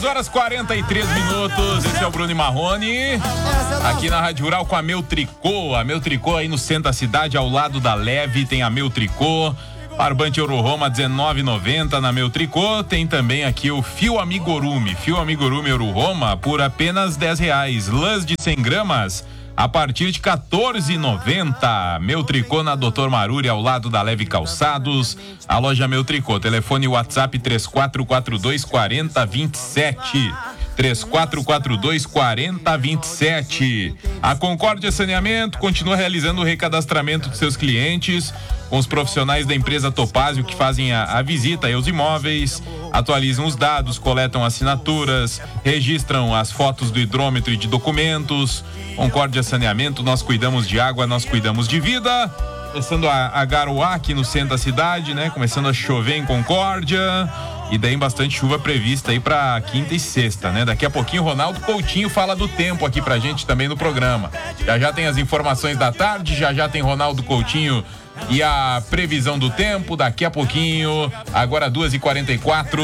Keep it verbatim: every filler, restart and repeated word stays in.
horas e quarenta e três minutos. Esse é o Bruno e Marrone. Aqui na Rádio Rural com a Meu Tricô. A Meu Tricô aí no centro da cidade, ao lado da Leve, tem a Meu Tricô. Barbante Euro Roma dezenove e noventa na Meu Tricô. Tem também aqui o Fio Amigurumi. Fio Amigurumi Euro Roma por apenas dez reais. Lãs de cem gramas a partir de quatorze e noventa. Meu Tricô na Doutor Maruri, ao lado da Leve Calçados. A loja Meu Tricô. Telefone WhatsApp três quatro quatro dois, quatro zero dois sete. três quatro quatro dois, quatro zero dois sete. A Concórdia Saneamento continua realizando o recadastramento de seus clientes com os profissionais da empresa Topázio, que fazem a, a visita aos imóveis, atualizam os dados, coletam assinaturas, registram as fotos do hidrômetro e de documentos. Concórdia Saneamento, nós cuidamos de água, nós cuidamos de vida. Começando a, a garoar aqui no centro da cidade, né? Começando a chover em Concórdia. E daí bastante chuva prevista aí pra quinta e sexta, né? Daqui a pouquinho o Ronaldo Coutinho fala do tempo aqui pra gente também no programa. Já já tem as informações da tarde, já já tem Ronaldo Coutinho e a previsão do tempo daqui a pouquinho. Agora duas e quarenta e quatro.